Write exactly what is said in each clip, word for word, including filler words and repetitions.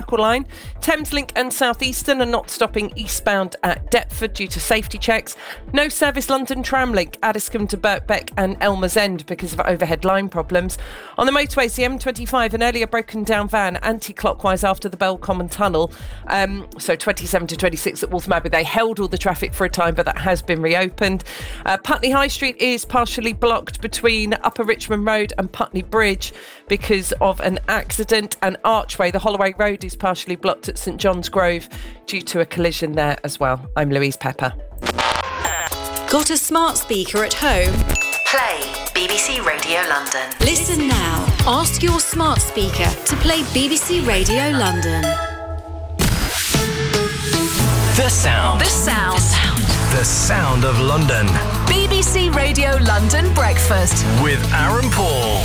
Circle Line. Thameslink and South Eastern are not stopping eastbound at Deptford due to safety checks. No service London Tramlink, Addiscombe to Birkbeck and Elmer's End because of overhead line problems. On the motorways, the M twenty-five, an earlier broken down van anti-clockwise after the Bell Common Tunnel. Um, so twenty-seven to twenty-six at Waltham Abbey. They held all the traffic for a time, but that has been reopened. Uh, Putney High Street is partially blocked between Upper Richmond Road and Putney Bridge because of an accident. And Archway, the Holloway Road, is partially blocked at St John's Grove due to a collision there as well. I'm Louise Pepper. Got a smart speaker at home? Play B B C Radio London. Listen now. Ask your smart speaker to play B B C Radio London. The sound. The sound. The sound of London. B B C Radio London Breakfast. With Aaron Paul.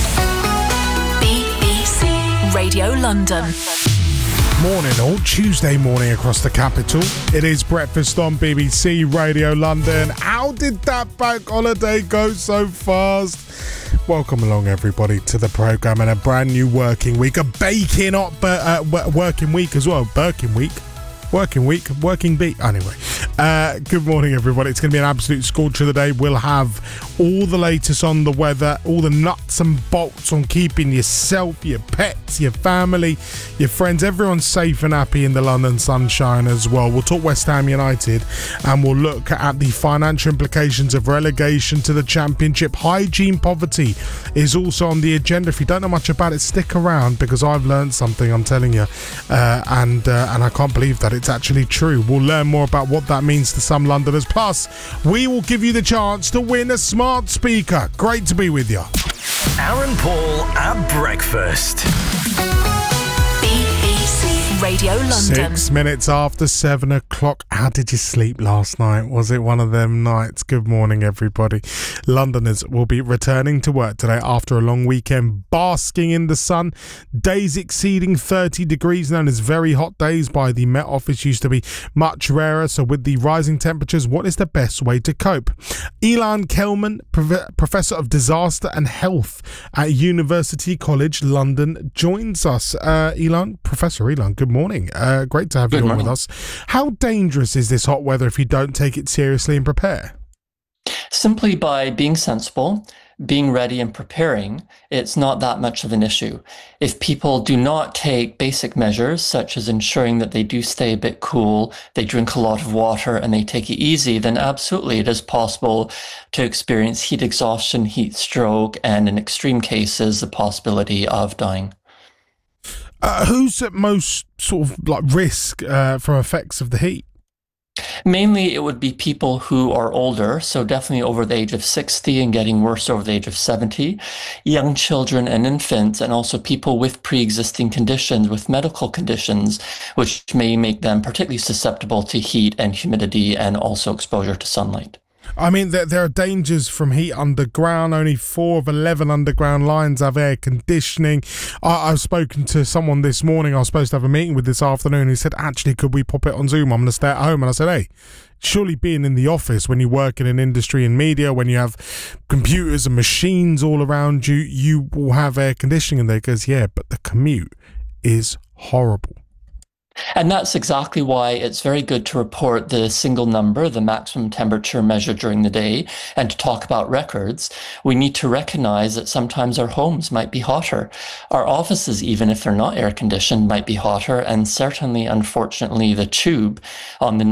B B C Radio London. Morning all, Tuesday morning across the capital. It is breakfast on B B C Radio London. How did that bank holiday go so fast? Welcome along everybody to the programme and a brand new working week, a baking hot uh, working week as well, Birkin week. Working week, working beat. Anyway, uh, good morning, everybody. It's going to be an absolute scorcher today. We'll have all the latest on the weather, all the nuts and bolts on keeping yourself, your pets, your family, your friends, everyone safe and happy in the London sunshine as well. We'll talk West Ham United and we'll look at the financial implications of relegation to the Championship. Hygiene poverty is also on the agenda. If you don't know much about it, stick around because I've learned something, I'm telling you, uh, and uh, and I can't believe that it's It's actually true. We'll learn more about what that means to some Londoners. Plus, we will give you the chance to win a smart speaker. Great to be with you. Aaron Paul at breakfast. B B C Radio London. Six minutes after seven o'clock. How did you sleep last night? Was it one of them nights? Good morning, everybody. Londoners will be returning to work today after a long weekend, basking in the sun. Days exceeding thirty degrees, known as very hot days by the Met Office, used to be much rarer. So with the rising temperatures, what is the best way to cope? Ilan Kelman, Prof- Professor of Disaster and Health at University College London, joins us. Uh, Ilan, Professor Ilan, good morning. Uh, great to have Good you on morning. with us. How dangerous is this hot weather if you don't take it seriously and prepare? Simply by being sensible, being ready and preparing, it's not that much of an issue. If people do not take basic measures, such as ensuring that they do stay a bit cool, they drink a lot of water and they take it easy, then absolutely it is possible to experience heat exhaustion, heat stroke, and in extreme cases, the possibility of dying. Uh, who's at most sort of like risk uh, from effects of the heat? Mainly, it would be people who are older, so definitely over the age of sixty and getting worse over the age of seventy, young children and infants, and also people with pre-existing conditions, with medical conditions, which may make them particularly susceptible to heat and humidity and also exposure to sunlight. I mean, there, there are dangers from heat underground. Only four of eleven underground lines have air conditioning. I, I've spoken to someone this morning I was supposed to have a meeting with this afternoon who said, actually, could we pop it on Zoom? I'm going to stay at home. And I said, hey, surely being in the office when you work in an industry and media, when you have computers and machines all around you, you will have air conditioning. And they goes, yeah, but the commute is horrible. And that's exactly why it's very good to report the single number, the maximum temperature measured during the day, and to talk about records. We need to recognize that sometimes our homes might be hotter. Our offices, even if they're not air conditioned, might be hotter. And certainly, unfortunately, the tube on the